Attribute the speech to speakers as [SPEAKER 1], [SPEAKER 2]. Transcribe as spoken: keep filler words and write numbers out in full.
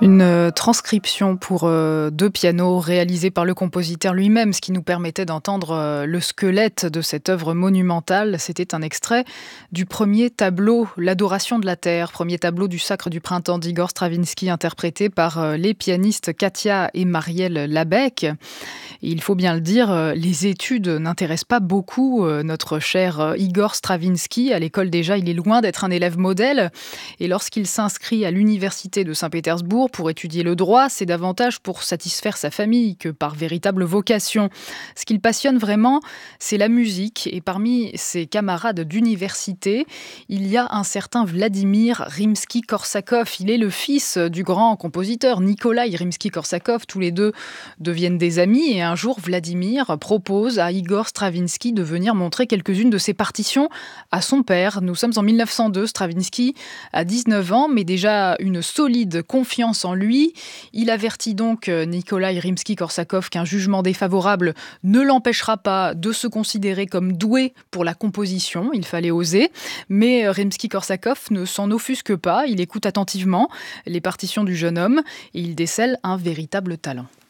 [SPEAKER 1] Une euh, transcription pour euh, deux pianos réalisée par le compositeur lui-même, ce qui nous permettait d'entendre euh, le squelette de cette œuvre monumentale. C'était un extrait du premier tableau, L'Adoration de la Terre, premier tableau du Sacre du Printemps d'Igor Stravinsky, interprété par euh, les pianistes Katia et Marielle Labec. Et il faut bien le dire, euh, les études n'intéressent pas beaucoup euh, notre cher euh, Igor Stravinsky. À l'école déjà, il est loin d'être un élève modèle. Et lorsqu'il s'inscrit à l'université de Saint-Pétersbourg pour étudier le droit, c'est davantage pour satisfaire sa famille que par véritable vocation. Ce qui le passionne vraiment, c'est la musique. Et parmi ses camarades d'université, il y a un certain Vladimir Rimsky-Korsakov. Il est le fils du grand compositeur Nikolaï Rimsky-Korsakov. Tous les deux deviennent des amis. Et un jour, Vladimir propose à Igor Stravinsky de venir montrer quelques-unes de ses partitions à son père. Nous sommes en mille neuf cent deux. Stravinsky a dix-neuf ans, mais déjà une solide confiance en lui. Il avertit donc Nikolaï Rimsky-Korsakov qu'un jugement défavorable ne l'empêchera pas de se considérer comme doué pour la composition. Il fallait oser. Mais Rimsky-Korsakov ne s'en offusque pas. Il écoute attentivement les partitions du jeune homme et il décèle un véritable talent.